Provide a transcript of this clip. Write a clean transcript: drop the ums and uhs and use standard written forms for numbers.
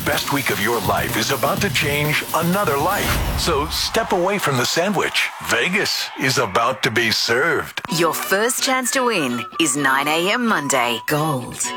best week of your life is about to change another life. So step away from the sandwich. Vegas is about to be served. Your first chance to win is 9 a.m. Monday. Gold.